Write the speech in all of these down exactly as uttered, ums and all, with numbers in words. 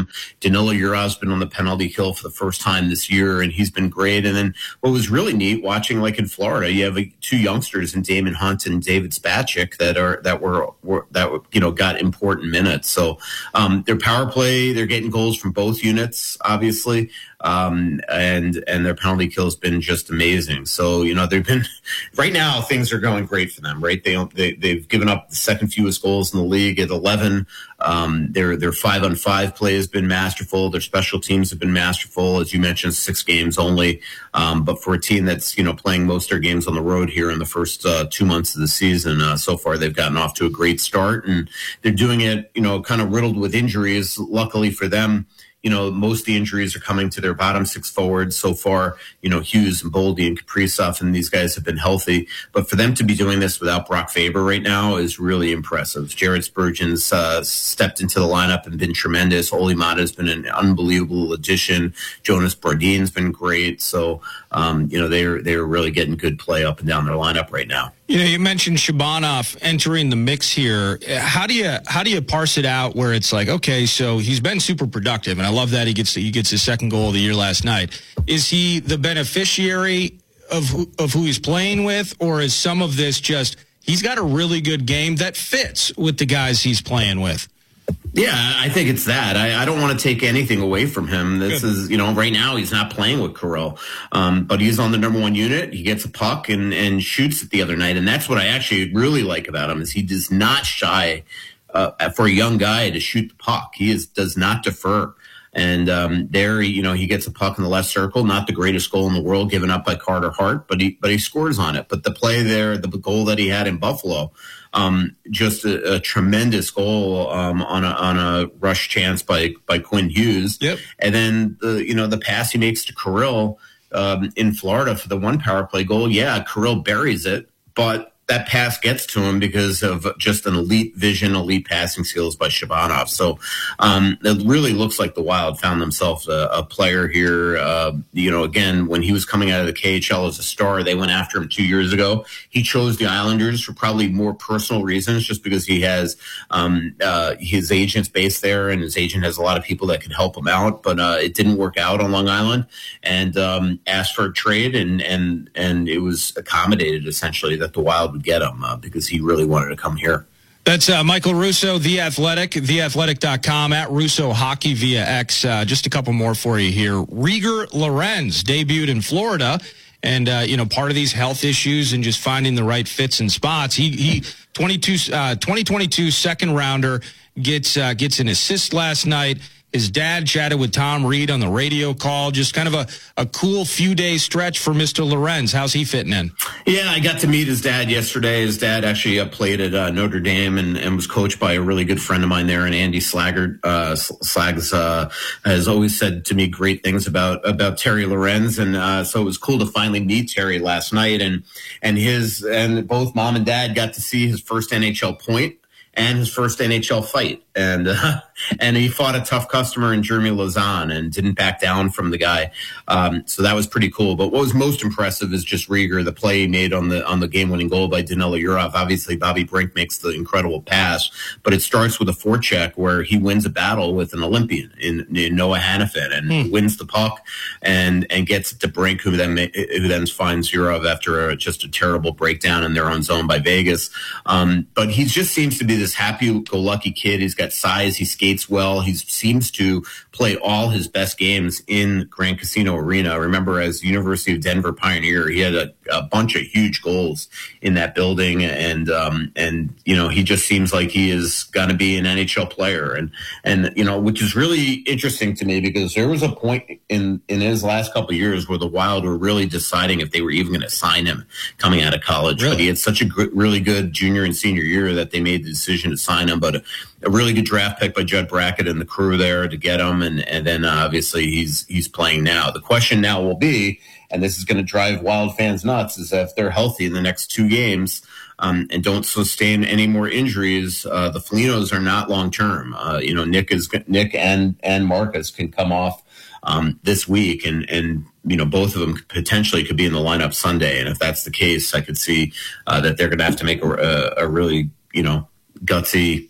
them. Danilo Urav's been on the penalty kill for the first time this year, and he's been great. And then what was really neat watching, like in Florida, you have like, two youngsters in Damon Hunt and David Spacek that are that were, were that were, you know got important minutes. So um, their power play, they're getting goals from both units, obviously. Um, and and their penalty kill has been just amazing. So, you know, they've been right now things are going great for them, right? They, they they've given up the second fewest goals in the league at eleven. Um, their their five on five play has been masterful. Their special teams have been masterful, as you mentioned, six games only. Um, but for a team that's you know playing most of their games on the road here in the first uh, two months of the season, uh, so far they've gotten off to a great start, and they're doing it you know kind of riddled with injuries. Luckily for them, you know, most of the injuries are coming to their bottom six forwards so far. You know, Hughes and Boldy and Kaprizov, and these guys have been healthy. But for them to be doing this without Brock Faber right now is really impressive. Jared Spurgeon's uh, stepped into the lineup and been tremendous. Oli Mata's been an unbelievable addition. Jonas Brodin's been great. So, um, you know, they're they're really getting good play up and down their lineup right now. You know, you mentioned Shabanov entering the mix here. How do you how do you parse it out where it's like, okay, so he's been super productive, and I love that he gets he gets his second goal of the year last night. Is he the beneficiary of who, of who he's playing with, or is some of this just he's got a really good game that fits with the guys he's playing with? Yeah, I think it's that. I, I don't want to take anything away from him. This Good. is, you know, right now he's not playing with Kirill, um, but he's on the number one unit. He gets a puck and, and shoots it the other night, and that's what I actually really like about him is he does not shy uh, for a young guy to shoot the puck. He is does not defer. And um, there, you know, he gets a puck in the left circle. Not the greatest goal in the world given up by Carter Hart, but he but he scores on it. But the play there, the goal that he had in Buffalo, um, just a, a tremendous goal um, on a on a rush chance by by Quinn Hughes. Yep. And then the you know the pass he makes to Kirill um, in Florida for the one power play goal. Yeah, Kirill buries it, but that pass gets to him because of just an elite vision, elite passing skills by Shabanov. So um, it really looks like the Wild found themselves a, a player here. Uh, you know, again, when he was coming out of the K H L as a star, they went after him two years ago. He chose the Islanders for probably more personal reasons, just because he has um, uh, his agent's based there, and his agent has a lot of people that can help him out. But uh, it didn't work out on Long Island, and um, asked for a trade, and and and it was accommodated essentially that the Wild would get him uh, because he really wanted to come here. That's uh, Michael Russo, The Athletic, the athletic dot com, at Russo Hockey via X. Uh, just a couple more for you here. Rieger Lorenz debuted in Florida, and, uh, you know, part of these health issues and just finding the right fits and spots. He, he twenty-two, uh, twenty twenty-two second rounder, gets, uh, gets an assist last night. His dad chatted with Tom Reed on the radio call. Just kind of a, a cool few-day stretch for Mister Lorenz. How's he fitting in? Yeah, I got to meet his dad yesterday. His dad actually uh, played at uh, Notre Dame and, and was coached by a really good friend of mine there, and Andy Slaggert. Uh, Slags uh, has always said to me great things about about Terry Lorenz, and uh, so it was cool to finally meet Terry last night. And and his and both mom and dad got to see his first N H L point and his first N H L fight. And uh, and he fought a tough customer in Jeremy Lauzon and didn't back down from the guy. Um, so that was pretty cool. But what was most impressive is just Rieger, the play he made on the on the game-winning goal by Danilo Urav. Obviously, Bobby Brink makes the incredible pass, but it starts with a forecheck where he wins a battle with an Olympian in, in Noah Hannafin and hmm. wins the puck and and gets it to Brink, who then who then finds Urav after a, just a terrible breakdown in their own zone by Vegas. Um, but he just seems to be this happy-go-lucky kid. He's got size, he skates well, he seems to play all his best games in Grand Casino Arena. Remember, as University of Denver Pioneer, he had a, a bunch of huge goals in that building, and um, and you know he just seems like he is going to be an N H L player, and and you know which is really interesting to me because there was a point in in his last couple of years where the Wild were really deciding if they were even going to sign him coming out of college. Really? But he had such a gr- really good junior and senior year that they made the decision to sign him. But a, a really good draft pick by Judd Brackett and the crew there to get him, and and then uh, obviously he's he's playing now. The question now will be, and this is going to drive Wild fans nuts, is if they're healthy in the next two games um, and don't sustain any more injuries, uh, the Folignos are not long term. Uh, you know, Nick is Nick and and Marcus can come off um, this week, and and you know both of them potentially could be in the lineup Sunday. And if that's the case, I could see uh, that they're going to have to make a, a, a really you know gutsy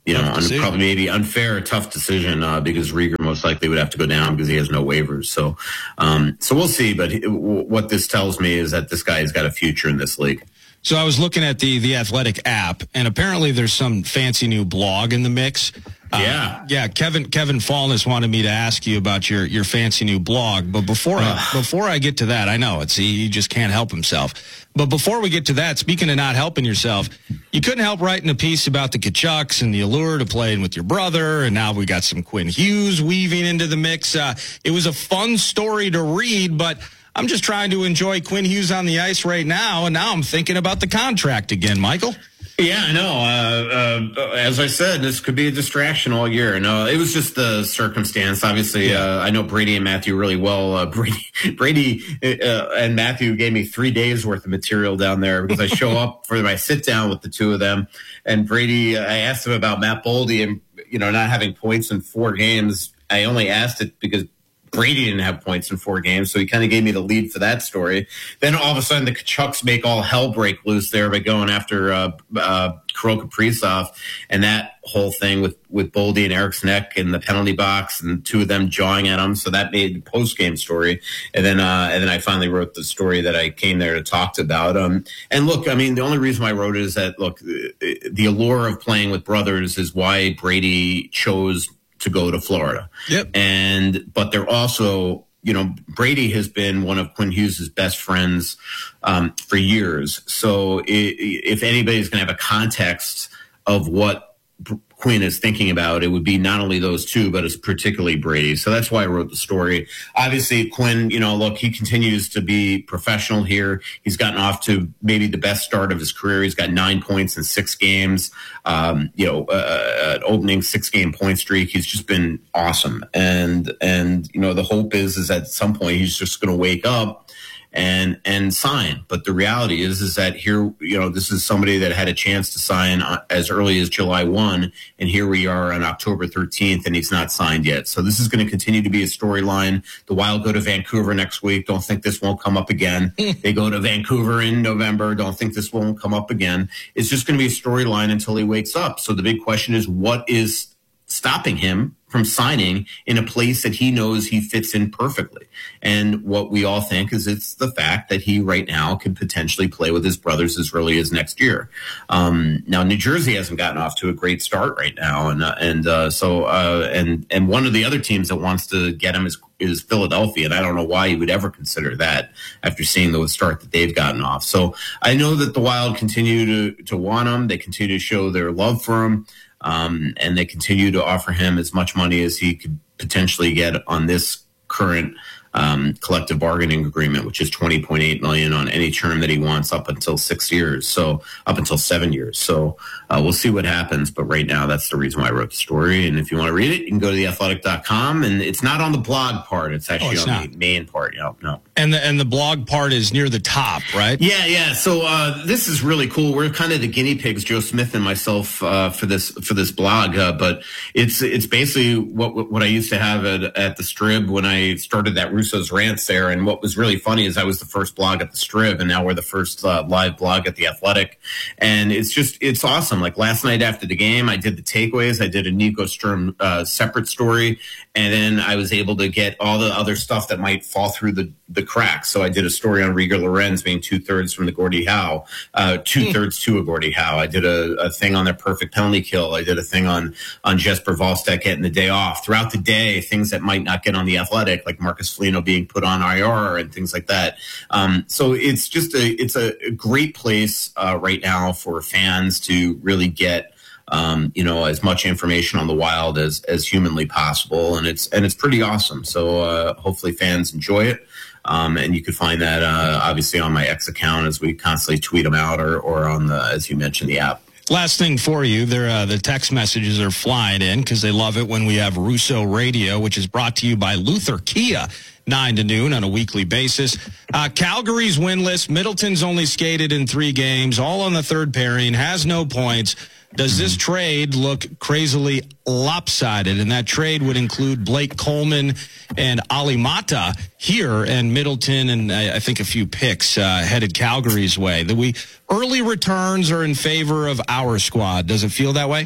you know, un- probably maybe unfair, tough decision uh, because Rieger most likely would have to go down because he has no waivers. So, um, so we'll see. But he, w- what this tells me is that this guy has got a future in this league. So I was looking at the the Athletic app, and apparently there's some fancy new blog in the mix. Uh, yeah, yeah. Kevin Kevin Fallness wanted me to ask you about your, your fancy new blog, but before I, before I get to that, I know it's he just can't help himself. But before we get to that, speaking of not helping yourself, you couldn't help writing a piece about the Tkachuks and the allure to playing with your brother, and now we got some Quinn Hughes weaving into the mix. Uh, it was a fun story to read, but I'm just trying to enjoy Quinn Hughes on the ice right now, and now I'm thinking about the contract again, Michael. Yeah, I know. Uh, uh, as I said, this could be a distraction all year. No, it was just the circumstance. Obviously, uh, I know Brady and Matthew really well. Uh, Brady, Brady uh, and Matthew gave me three days worth of material down there because I show up for my sit down with the two of them. And Brady, I asked him about Matt Boldy and, you know, not having points in four games. I only asked it because Brady didn't have points in four games, so he kind of gave me the lead for that story. Then all of a sudden, the Tkachuks make all hell break loose there by going after uh, uh, Kirill Kaprizov, and that whole thing with, with Boldy and Eriksson Ek in the penalty box, and two of them jawing at him. So that made the post game story, and then uh, and then I finally wrote the story that I came there to talk about. Um, and look, I mean, the only reason I wrote it is that look, the allure of playing with brothers is why Brady chose to go to Florida. Yep. And, but they're also, you know, Brady has been one of Quinn Hughes' best friends um, for years. So if anybody's going to have a context of what Quinn is thinking about, it would be not only those two, but it's particularly Brady. So that's why I wrote the story. Obviously, Quinn, you know, look, he continues to be professional here. He's gotten off to maybe the best start of his career. He's got nine points in six games, um, you know, uh, an opening six-game point streak. He's just been awesome. And, and you know, the hope is, is at some point he's just going to wake up and and sign. But the reality is is that here, you know, this is somebody that had a chance to sign as early as July first, and here we are on October thirteenth, and he's not signed yet. So this is going to continue to be a storyline. The Wild go to Vancouver next week. Don't think this won't come up again. They go to Vancouver in November. Don't think this won't come up again. It's just going to be a storyline until he wakes up. So the big question is, what is stopping him from signing in a place that he knows he fits in perfectly? And what we all think is it's the fact that he right now can potentially play with his brothers as early as next year. Um, now, New Jersey hasn't gotten off to a great start right now. And, uh, and, uh, so, uh, and, and one of the other teams that wants to get him is, is Philadelphia. And I don't know why you would ever consider that after seeing the start that they've gotten off. So I know that the Wild continue to, to want him. They continue to show their love for him. Um, and they continue to offer him as much money as he could potentially get on this current um, collective bargaining agreement, which is twenty point eight million dollars on any term that he wants up until six years. So up until seven years. So uh, we'll see what happens. But right now, that's the reason why I wrote the story. And if you want to read it, you can go to the athletic dot com. And it's not on the blog part. It's actually oh, it's on not. the main part. You know, no. And the, and the blog part is near the top, right? Yeah, yeah. So uh, this is really cool. We're kind of the guinea pigs, Joe Smith and myself, uh, for this for this blog. Uh, but it's it's basically what what I used to have at, at the Strib when I started that Russo's Rants there. And what was really funny is I was the first blog at the Strib, and now we're the first uh, live blog at the Athletic. And it's just it's awesome. Like last night after the game, I did the takeaways. I did a Nico Sturm uh, separate story, and then I was able to get all the other stuff that might fall through the the cracks. So I did a story on Rieger Lorenz being two thirds from the Gordie Howe, uh, two thirds to a Gordie Howe. I did a, a thing on their perfect penalty kill. I did a thing on, on Jesper Wallstedt getting the day off throughout the day, things that might not get on the Athletic, like Marcus Foligno being put on I R and things like that. Um, so it's just a, it's a great place uh, right now for fans to really get Um, you know, as much information on the Wild as, as humanly possible. And it's, and it's pretty awesome. So, uh, hopefully fans enjoy it. Um, and you can find that, uh, obviously on my X account as we constantly tweet them out, or, or on the, as you mentioned, the app. Last thing for you, there, uh, the text messages are flying in because they love it when we have Russo Radio, which is brought to you by Luther Kia, nine to noon on a weekly basis. Uh, Calgary's winless. Middleton's only skated in three games, all on the third pairing, has no points. Does this trade look crazily lopsided? And that trade would include Blake Coleman and Ali Mata here, and Middleton and I think a few picks uh, headed Calgary's way. The we early returns are in favor of our squad. Does it feel that way?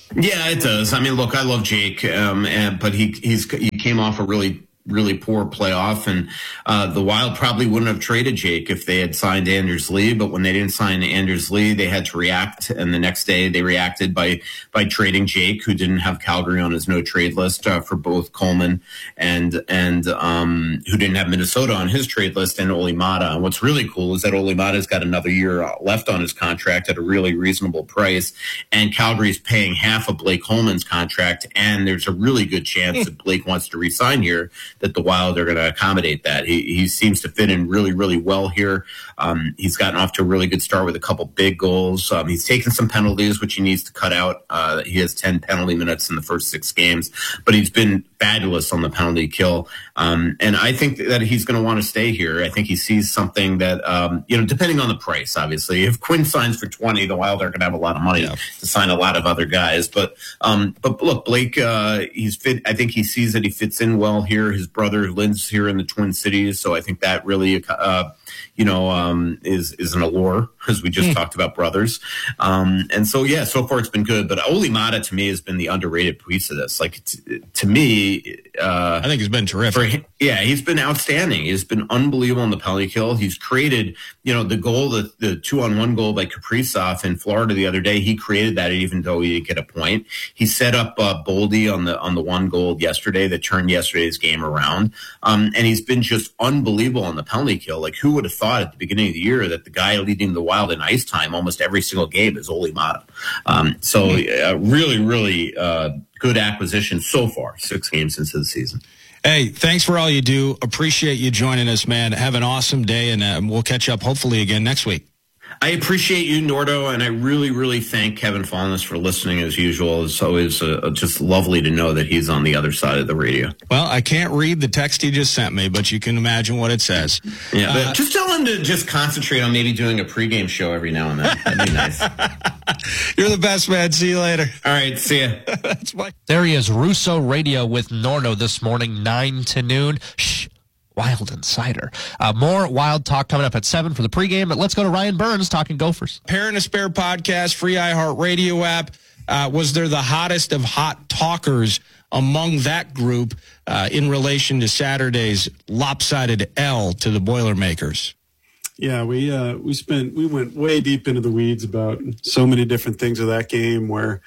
Yeah, it does. I mean, look, I love Jake, um, and, but he he's he came off a really really poor playoff, and uh, the Wild probably wouldn't have traded Jake if they had signed Anders Lee. But when they didn't sign Anders Lee, they had to react, and the next day they reacted by by trading Jake, who didn't have Calgary on his no trade list uh, for both Coleman and and um, who didn't have Minnesota on his trade list, and Olli Maatta. And what's really cool is that Olli Maatta's got another year left on his contract at a really reasonable price, and Calgary's paying half of Blake Coleman's contract, and there's a really good chance that Blake wants to re-sign here, that the Wild are going to accommodate that. He, he seems to fit in really, really well here. Um, he's gotten off to a really good start with a couple big goals. Um, he's taken some penalties, which he needs to cut out. Uh, he has ten penalty minutes in the first six games, but he's been fabulous on the penalty kill. Um, and I think that he's going to want to stay here. I think he sees something that, um, you know, depending on the price, obviously. If Quinn signs for twenty, the Wild are going to have a lot of money yeah. to sign a lot of other guys. But, um, but look, Blake, uh, he's fit. I think he sees that he fits in well here. His brother lives here in the Twin Cities, so I think that really, uh, you know, um, is is an allure, as we just mm. talked about brothers. Um, and so, yeah, so far it's been good. But Olli Maatta, to me, has been the underrated piece of this. Like, t- to me, uh, I think he's been terrific. For, yeah, he's been outstanding. He's been unbelievable in the penalty kill. He's created, you know, the goal, the, the two-on-one goal by Kaprizov in Florida the other day. He created that, even though he didn't get a point. He set up uh, Boldy on the on the one goal yesterday that turned yesterday's game around. Um, and he's been just unbelievable on the penalty kill. Like, who would have thought at the beginning of the year that the guy leading the Wild in ice time almost every single game is Olli Maatta? Um, so uh, really, really uh, good acquisition so far, six games into the season. Hey, thanks for all you do. Appreciate you joining us, man. Have an awesome day, and uh, we'll catch up hopefully again next week. I appreciate you, Nordo, and I really, really thank Kevin Faunas for listening as usual. It's always uh, just lovely to know that he's on the other side of the radio. Well, I can't read the text he just sent me, but you can imagine what it says. Yeah, but uh, just tell him to just concentrate on maybe doing a pregame show every now and then. That'd be nice. You're the best, man. See you later. All right, see ya. That's my- there he is, Russo Radio with Nordo this morning, nine to noon. Shh. Wild Insider. Uh, more Wild talk coming up at seven for the pregame, but let's go to Ryan Burns talking Gophers. Parent and Spare podcast, free iHeartRadio app. Uh, was there the hottest of hot talkers among that group uh, in relation to Saturday's lopsided L to the Boilermakers? Yeah, we uh, we spent we went way deep into the weeds about so many different things of that game, where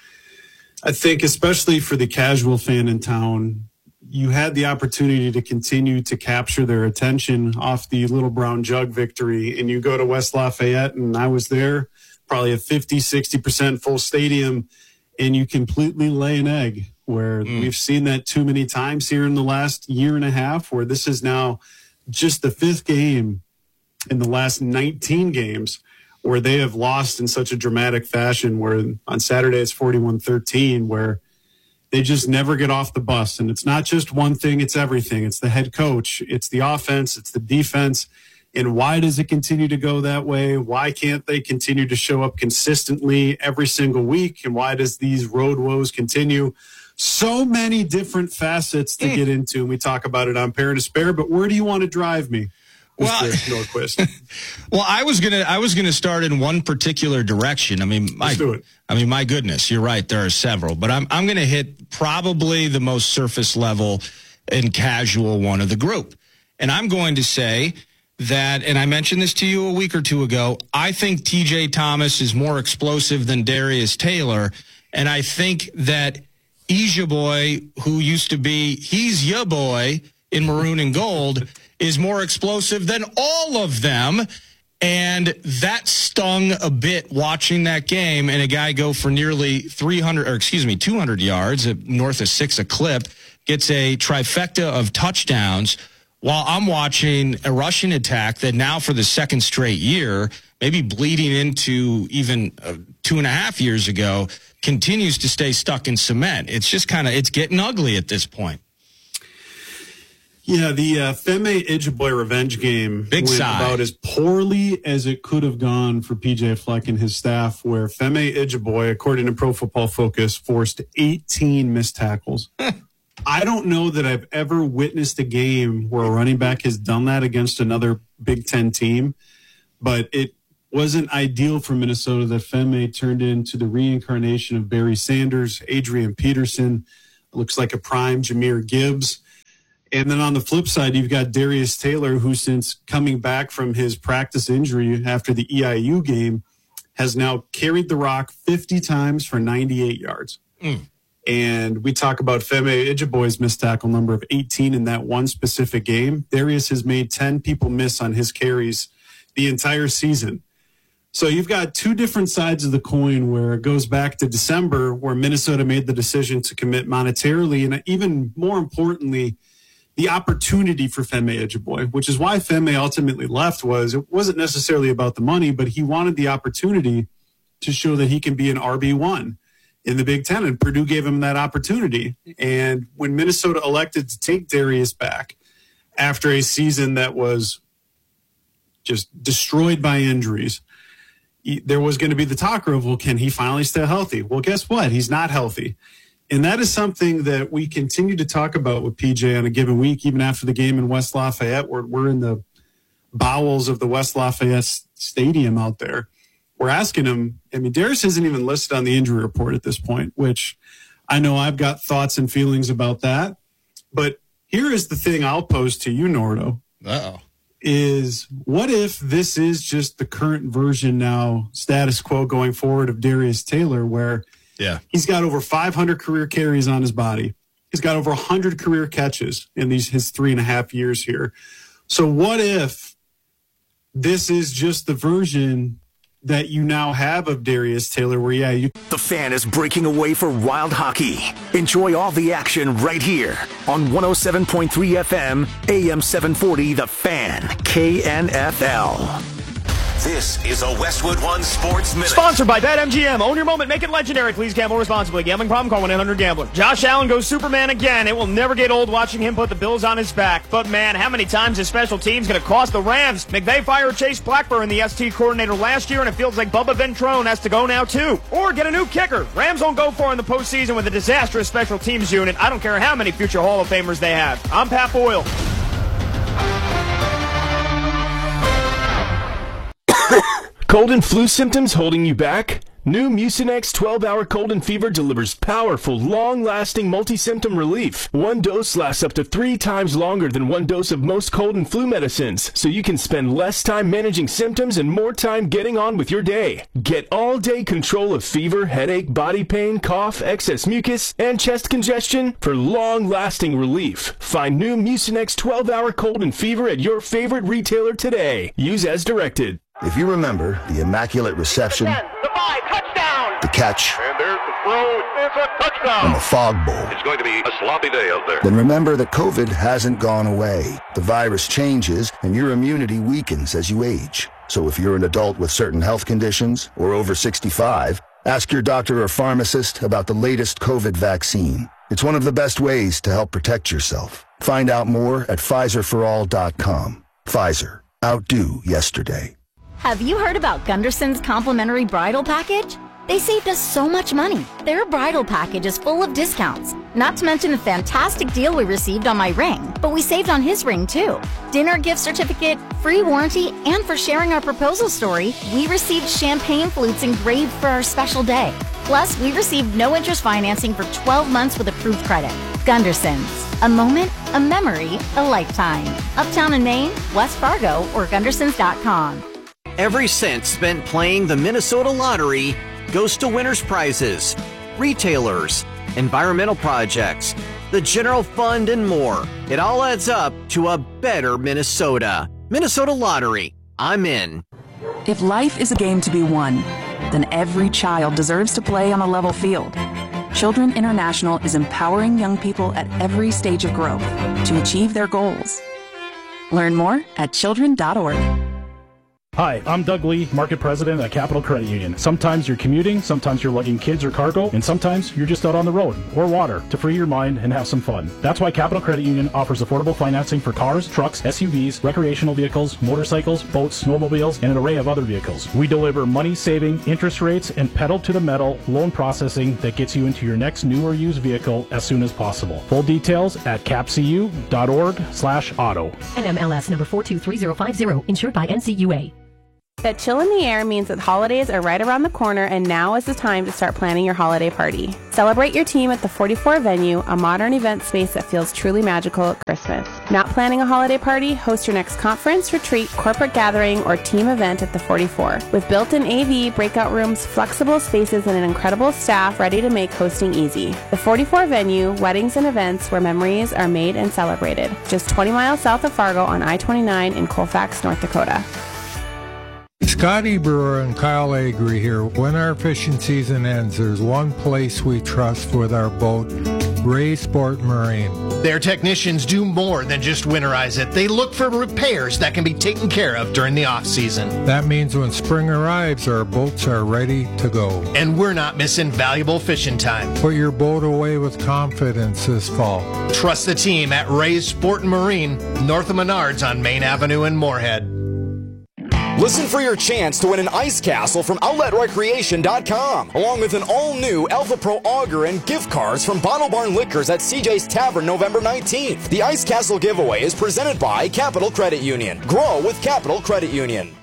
I think especially for the casual fan in town, you had the opportunity to continue to capture their attention off the Little Brown Jug victory, and you go to West Lafayette, and I was there, probably a fifty, sixty percent full stadium, and you completely lay an egg, where mm. we've seen that too many times here in the last year and a half, where this is now just the fifth game in the last nineteen games where they have lost in such a dramatic fashion, where on Saturday it's forty-one thirteen, where they just never get off the bus. And it's not just one thing, it's everything. It's the head coach, it's the offense, it's the defense. And why does it continue to go that way? Why can't they continue to show up consistently every single week? And why does these road woes continue? So many different facets to get into. And we talk about it on Parent to Spare, but where do you want to drive me? Well, Norquist. well, I was gonna, I was gonna start in one particular direction. I mean, my, Let's do it. I mean, my goodness, you're right. There are several, but I'm, I'm gonna hit probably the most surface level and casual one of the group, and I'm going to say that, and I mentioned this to you a week or two ago. I think T J Thomas is more explosive than Darius Taylor, and I think that Ija Boy, who used to be, he's ya boy in maroon and gold, is more explosive than all of them. And that stung a bit watching that game, and a guy go for nearly three hundred, or excuse me, two hundred yards, north of six a clip, gets a trifecta of touchdowns, while I'm watching a rushing attack that now for the second straight year, maybe bleeding into even uh, two and a half years ago, continues to stay stuck in cement. It's just kind of, it's getting ugly at this point. Yeah, the uh, Femi Ija-Boy revenge game Big went sigh. about as poorly as it could have gone for P J Fleck and his staff, where Femi Ija-Boy, according to Pro Football Focus, forced eighteen missed tackles. I don't know that I've ever witnessed a game where a running back has done that against another Big Ten team, but it wasn't ideal for Minnesota that Fenway turned into the reincarnation of Barry Sanders, Adrian Peterson, looks like a prime Jahmyr Gibbs. And then on the flip side, you've got Darius Taylor, who since coming back from his practice injury after the E I U game has now carried the rock fifty times for ninety-eight yards. Mm. And we talk about Femi Ijiboy's missed tackle number of eighteen in that one specific game. Darius has made ten people miss on his carries the entire season. So you've got two different sides of the coin where it goes back to December where Minnesota made the decision to commit monetarily and even more importantly, the opportunity for Femi Ijiboy, which is why Femi ultimately left, was it wasn't necessarily about the money, but he wanted the opportunity to show that he can be an R B one in the Big Ten, and Purdue gave him that opportunity. And when Minnesota elected to take Darius back after a season that was just destroyed by injuries, there was going to be the talk of, well, can he finally stay healthy? Well, guess what? He's not healthy. And that is something that we continue to talk about with P J on a given week, even after the game in West Lafayette. We're, we're in the bowels of the West Lafayette Stadium out there. We're asking him, I mean, Darius isn't even listed on the injury report at this point, which I know I've got thoughts and feelings about that. But here is the thing I'll pose to you, Nordo. Uh-oh. Is what if this is just the current version now, status quo going forward of Darius Taylor, where yeah. he's got over five hundred career carries on his body. He's got over one hundred career catches in these his three and a half years here. So what if this is just the version that you now have of Darius Taylor, where, yeah, you... The Fan is breaking away for Wild Hockey. Enjoy all the action right here on one oh seven point three F M, A M seven forty, The Fan, K N F L. This is a Westwood One Sports Minute. Sponsored by BetMGM. Own your moment. Make it legendary. Please gamble responsibly. Gambling problem? Call one eight hundred gambler. Josh Allen goes Superman again. It will never get old watching him put the Bills on his back. But, man, how many times is special teams going to cost the Rams? McVay fired Chase Blackburn, the S T coordinator, last year, and it feels like Bubba Ventrone has to go now, too. Or get a new kicker. Rams won't go far in the postseason with a disastrous special teams unit. I don't care how many future Hall of Famers they have. I'm Pat Boyle. Cold and flu symptoms holding you back? New Mucinex twelve hour cold and fever delivers powerful, long-lasting multi-symptom relief. One dose lasts up to three times longer than one dose of most cold and flu medicines, so you can spend less time managing symptoms and more time getting on with your day. Get all-day control of fever, headache, body pain, cough, excess mucus, and chest congestion for long-lasting relief. Find new Mucinex twelve hour cold and fever at your favorite retailer today. Use as directed. If you remember the immaculate reception, The five, touchdown! the catch, And there's the throw. It's a touchdown. and the fog bowl, It's going to be a sloppy day out there. then remember that COVID hasn't gone away. The virus changes, and your immunity weakens as you age. So if you're an adult with certain health conditions or over sixty-five, ask your doctor or pharmacist about the latest COVID vaccine. It's one of the best ways to help protect yourself. Find out more at Pfizer for all dot com. Pfizer. Outdo yesterday. Have you heard about Gunderson's complimentary bridal package? They saved us so much money. Their bridal package is full of discounts. Not to mention the fantastic deal we received on my ring, but we saved on his ring too. Dinner gift certificate, free warranty, and for sharing our proposal story, we received champagne flutes engraved for our special day. Plus, we received no interest financing for twelve months with approved credit. Gunderson's. A moment, a memory, a lifetime. Uptown in Maine, West Fargo, or Gundersons dot com. Every cent spent playing the Minnesota Lottery goes to winners' prizes, retailers, environmental projects, the general fund, and more. It all adds up to a better Minnesota. Minnesota Lottery. I'm in. If life is a game to be won, then every child deserves to play on a level field. Children International is empowering young people at every stage of growth to achieve their goals. Learn more at children dot org. Hi, I'm Doug Lee, Market President at Capital Credit Union. Sometimes you're commuting, sometimes you're lugging kids or cargo, and sometimes you're just out on the road or water to free your mind and have some fun. That's why Capital Credit Union offers affordable financing for cars, trucks, S U Vs, recreational vehicles, motorcycles, boats, snowmobiles, and an array of other vehicles. We deliver money-saving, interest rates, and pedal-to-the-metal loan processing that gets you into your next new or used vehicle as soon as possible. Full details at capcu dot org slash auto. N M L S number four two three zero five zero, insured by N C U A. That chill in the air means that holidays are right around the corner, and now is the time to start planning your holiday party. Celebrate your team at the forty-four Venue, a modern event space that feels truly magical at Christmas. Not planning a holiday party? Host your next conference, retreat, corporate gathering, or team event at the forty-four. With built-in A V, breakout rooms, flexible spaces, and an incredible staff ready to make hosting easy. The forty-four Venue, weddings and events where memories are made and celebrated. Just twenty miles south of Fargo on I twenty-nine in Colfax, North Dakota. Scotty Brewer and Kyle Agri here. When our fishing season ends, there's one place we trust with our boat, Ray Sport Marine. Their technicians do more than just winterize it. They look for repairs that can be taken care of during the off-season. That means when spring arrives, our boats are ready to go. And we're not missing valuable fishing time. Put your boat away with confidence this fall. Trust the team at Ray's Sport and Marine, north of Menards on Main Avenue in Moorhead. Listen for your chance to win an ice castle from outlet recreation dot com, along with an all-new Alpha Pro auger and gift cards from Bottle Barn Liquors at C J's Tavern November nineteenth. The ice castle giveaway is presented by Capital Credit Union. Grow with Capital Credit Union.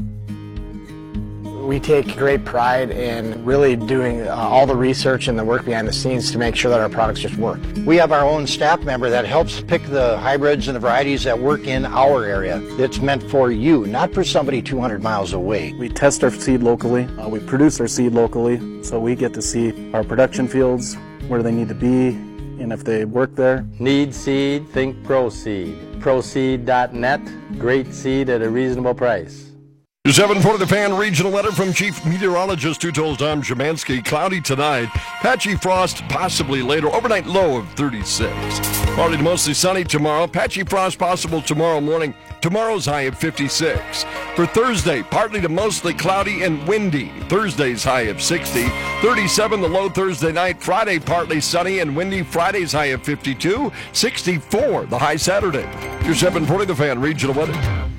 We take great pride in really doing uh, all the research and the work behind the scenes to make sure that our products just work. We have our own staff member that helps pick the hybrids and the varieties that work in our area. It's meant for you, not for somebody two hundred miles away. We test our seed locally. Uh, we produce our seed locally, so we get to see our production fields, where they need to be, and if they work there. Need seed, think ProSeed. ProSeed dot net, great seed at a reasonable price. seven forty The Fan regional letter from Chief Meteorologist who told Tom Szymanski. Cloudy tonight, patchy frost possibly later, overnight low of thirty-six. Partly to mostly sunny tomorrow, patchy frost possible tomorrow morning, tomorrow's high of fifty-six. For Thursday, partly to mostly cloudy and windy, Thursday's high of sixty. thirty-seven the low Thursday night, Friday partly sunny and windy, Friday's high of fifty-two. sixty-four the high Saturday. Your seven forty The Fan regional weather.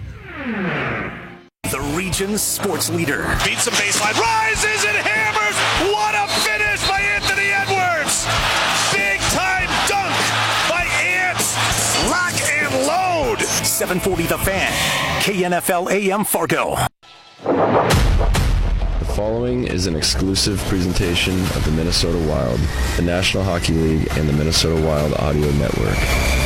The region's sports leader. Beats the baseline, rises and hammers. What a finish by Anthony Edwards. Big time dunk by Ants. Lock and load. seven forty The Fan. K N F L A M Fargo. The following is an exclusive presentation of the Minnesota Wild, the National Hockey League, and the Minnesota Wild Audio Network.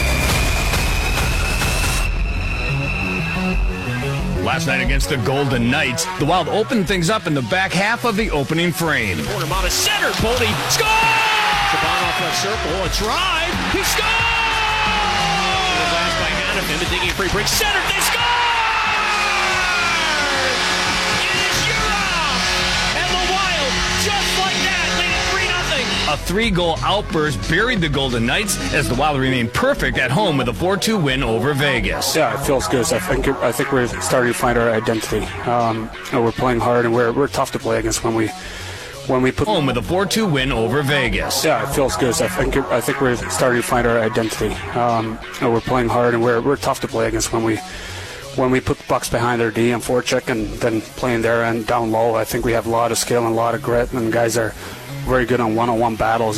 Last night against the Golden Knights, the Wild opened things up in the back half of the opening frame. Corner Mata center, Boldy scores! Shabanov left circle, a drive, he scores! The last by Hanifin, the digging free break, center, they score! It is Urov! And the Wild, just like that, made it three nothing. A three-goal outburst buried the Golden Knights as the Wild remained perfect at home with a four two win over Vegas. Yeah, it feels good. I think I think we're starting to find our identity. Um, you know, we're playing hard, and we're we're tough to play against when we when we put home with a four two win over Vegas. Yeah, it feels good. I think I think we're starting to find our identity. Um, you know, we're playing hard, and we're we're tough to play against when we when we put the pucks behind their D and forecheck, and then playing their end down low. I think we have a lot of skill and a lot of grit, and guys are very good on one-on-one battles.